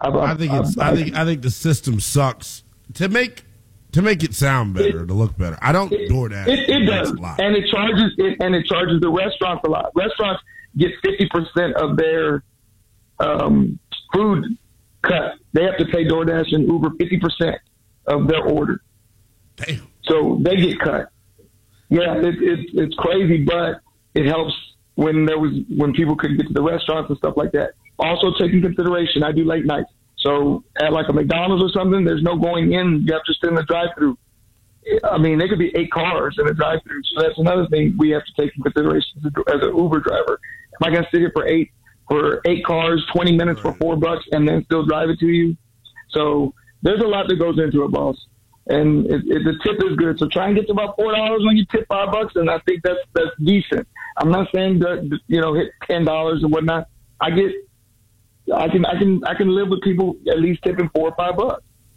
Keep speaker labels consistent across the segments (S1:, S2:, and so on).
S1: I think the system sucks to make it sound better, to look better. I don't DoorDash.
S2: It does, and it charges the restaurants a lot. Restaurants get 50% of their food cut. They have to pay DoorDash and Uber 50% of their order.
S1: Damn.
S2: So they get cut. Yeah, it's crazy, but it helps when people couldn't get to the restaurants and stuff like that. Also, take into consideration, I do late nights. So at like a McDonald's or something, there's no going in. You have to sit in the drive-thru. I mean, there could be 8 cars in a drive-thru. So that's another thing we have to take into consideration as an Uber driver. Am I going to sit here for eight cars, 20 minutes for $4 and then still drive it to you? So there's a lot that goes into it, boss. And the tip is good. So try and get to about $4 when you tip $5, and I think that's decent. I'm not saying that, hit $10 or whatnot. I can live with people at least tipping $4 or $5.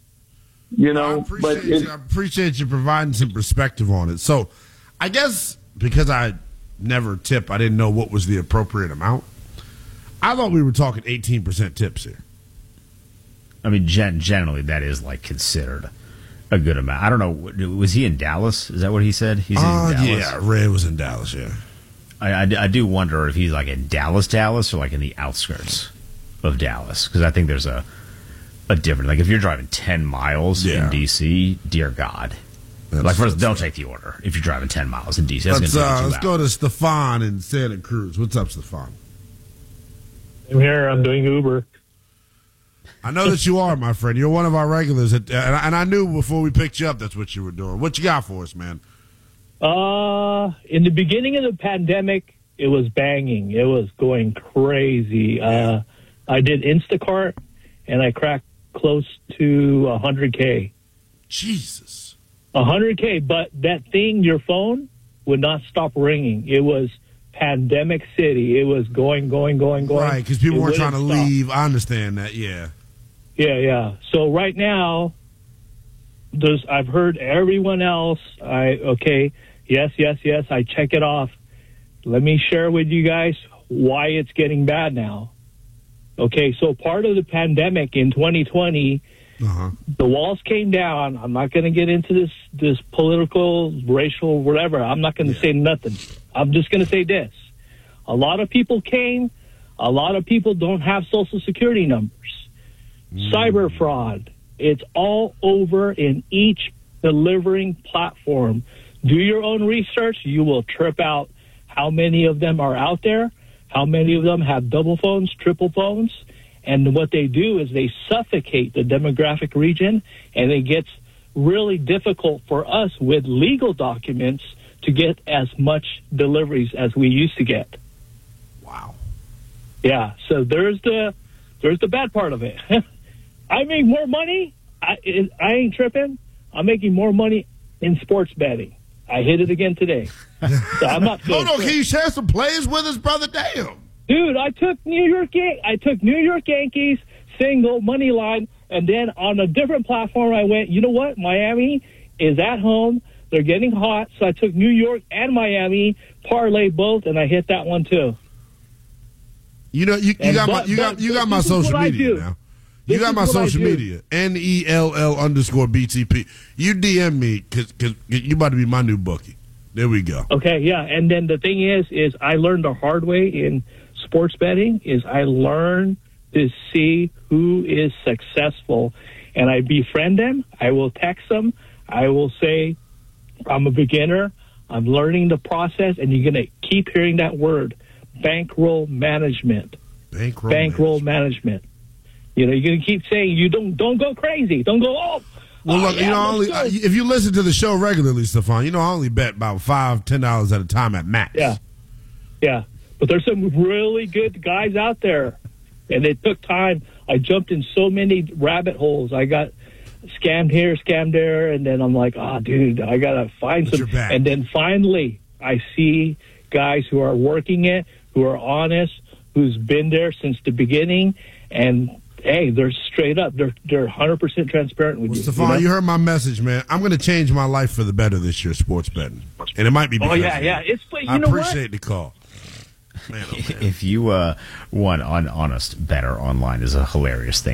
S1: I appreciate you providing some perspective on it. So I guess because I never tip, I didn't know what was the appropriate amount. I thought we were talking 18% tips here.
S3: I mean, generally that is like considered a good amount. I don't know. Was he in Dallas? Is that what he said? He's in Dallas.
S1: Yeah, Ray was in Dallas. Yeah.
S3: I do wonder if he's like in Dallas, or like in the outskirts of Dallas, because I think there's a difference. Like if you're driving 10 miles in D.C., dear God. First, don't take the order if you're driving 10 miles in D.C.
S1: Let's go to Stefan in Santa Cruz. What's up, Stefan?
S4: I'm here. I'm doing Uber.
S1: I know that you are, my friend. You're one of our regulars, and I knew before we picked you up that's what you were doing. What you got for us, man?
S4: In the beginning of the pandemic, it was banging. It was going crazy. I did Instacart, and I cracked close to 100K.
S1: Jesus.
S4: 100K, but that thing, your phone, would not stop ringing. It was pandemic city. It was going.
S1: Right, because people weren't trying to leave. I understand that, yeah.
S4: Yeah. So right now, I've heard everyone else. Yes. I check it off. Let me share with you guys why it's getting bad now. Okay, so part of the pandemic in 2020, the walls came down. I'm not going to get into this political, racial, whatever. I'm not going to say nothing. I'm just going to say this. A lot of people came. A lot of people don't have Social Security numbers. Cyber fraud. It's all over in each delivering platform. Do your own research. You will trip out how many of them are out there, how many of them have double phones, triple phones. And what they do is they suffocate the demographic region, and it gets really difficult for us with legal documents to get as much deliveries as we used to get.
S1: Wow.
S4: Yeah, so there's the bad part of it. I make more money. I ain't tripping. I'm making more money in sports betting. I hit it again today. So I'm not.
S1: Hold on, can you share some plays with us, brother? Damn.
S4: Dude, I took New York Yankees single money line, and then on a different platform, I went, you know what? Miami is at home. They're getting hot, so I took New York and Miami, parlay both, and I hit that one too.
S1: You got my social media now. You got my social media, NELL_BTP. You DM me because you about to be my new bookie. There we go.
S4: Okay, yeah. And then the thing is I learned the hard way in sports betting is I learned to see who is successful, and I befriend them. I will text them. I will say, I'm a beginner. I'm learning the process, and you're going to keep hearing that word, bankroll management. Bankroll management. You're going to keep saying you don't go crazy. Don't go,
S1: well, look, if you listen to the show regularly, Stefan, I only bet about $5-10 at a time at max.
S4: Yeah. But there's some really good guys out there, and it took time. I jumped in so many rabbit holes. I got scammed here, scammed there, and then I'm like, dude, I got to find some. And then finally, I see guys who are working it, who are honest, who's been there since the beginning, and hey, they're straight up. They're 100% transparent with you.
S1: Stefan, you heard my message, man. I'm going to change my life for the better this year, sports betting. And it might be because
S4: yeah.
S1: I appreciate the call. Man,
S3: if you want an honest better online is a hilarious thing.